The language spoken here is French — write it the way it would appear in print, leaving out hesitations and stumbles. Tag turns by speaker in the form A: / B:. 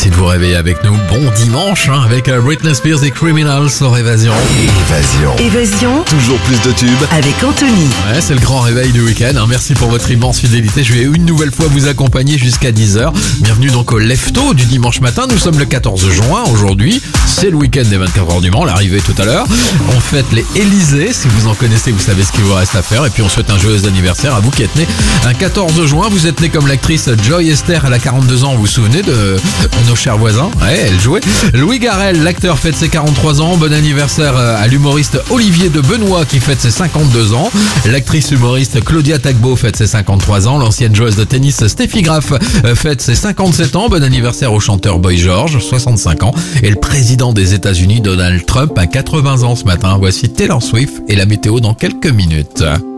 A: Merci de vous réveiller avec nous. Bon dimanche avec Britney Spears et Criminals sur Évasion.
B: Évasion.
C: Toujours plus de tubes.
B: Avec Anthony.
A: Ouais, c'est le grand réveil du week-end. Merci pour votre immense fidélité. Je vais une nouvelle fois vous accompagner jusqu'à 10h. Bienvenue donc au Lefto du dimanche matin. Nous sommes le 14 juin aujourd'hui. C'est le week-end des 24 heures du Mans. L'arrivée tout à l'heure. On fête les Élysées. Si vous en connaissez, vous savez ce qu'il vous reste à faire. Et puis on souhaite un joyeux anniversaire à vous qui êtes né un 14 juin. Vous êtes né comme l'actrice Joy Esther. Elle a 42 ans. Vous vous souvenez de nos chers voisins? Ouais, elle jouait. Louis Garrel, l'acteur, fête ses 43 ans. Bon anniversaire à l'humoriste Olivier de Benoît qui fête ses 52 ans. L'actrice humoriste Claudia Tagbo fête ses 53 ans. L'ancienne joueuse de tennis Steffi Graf fête ses 57 ans. Bon anniversaire au chanteur Boy George, 65 ans. Et le président des États-Unis, Donald Trump, a 80 ans ce matin. Voici Taylor Swift et la météo dans quelques minutes.